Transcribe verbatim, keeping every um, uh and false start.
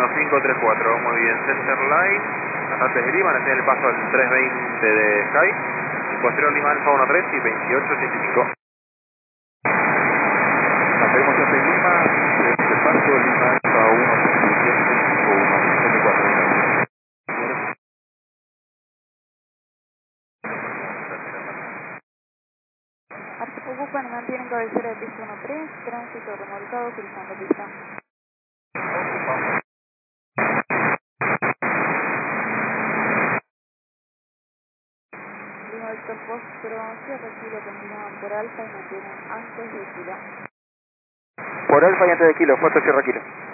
uno cinco tres cuatro, muy bien, center line, antes de Lima, en el paso al tres veinte de Sky, y posterior Lima Alfa uno tres y veintiocho ochenta y cinco. Mantenemos en Lima, este paso Lima Alfa uno treinta y siete o uno treinta y cuatro. Archipoco Panamá tienen cabecera de pista uno tres, tránsito remolcado cruzando pista. Lima Víctor Foxtrot, Sierra Kilo continúan por Alfa y mantienen antes de Kilo. Por Alfa y antes de Kilo, Foxtrot Sierra Kilo.